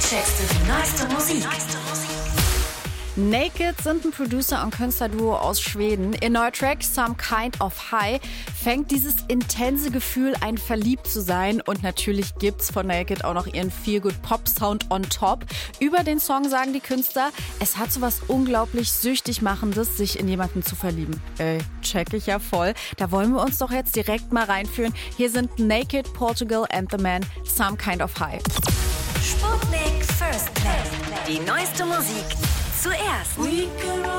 checkst du die neueste Musik. Naked sind ein Producer- und Künstlerduo aus Schweden. Ihr neuer Track Some Kind of High fängt dieses intense Gefühl, ein verliebt zu sein. Und natürlich gibt's von Naked auch noch ihren Feel-Good-Pop-Sound on top. Über den Song sagen die Künstler, es hat so was unglaublich süchtig Machendes, sich in jemanden zu verlieben. Check ich ja voll. Da wollen wir uns doch jetzt direkt mal reinführen. Hier sind Naked, Portugal and the Man, Some Kind of High. Sputnik First Play. Die neueste Musik zuerst.